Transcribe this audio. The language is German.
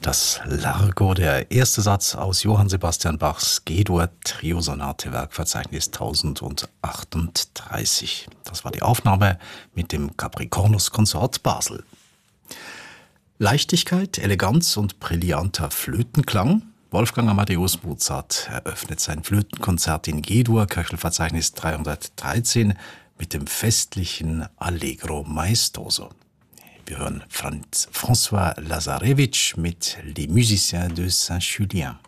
Das Largo, der erste Satz aus Johann Sebastian Bachs G-Dur-Trio-Sonate, Werkverzeichnis 1038. Das war die Aufnahme mit dem Capricornus-Konsort Basel. Leichtigkeit, Eleganz und brillanter Flötenklang. Wolfgang Amadeus Mozart eröffnet sein Flötenkonzert in G-Dur, Köchelverzeichnis 313, mit dem festlichen Allegro Maestoso. Wir hören François Lazarevitch mit Les Musiciens de Saint-Julien.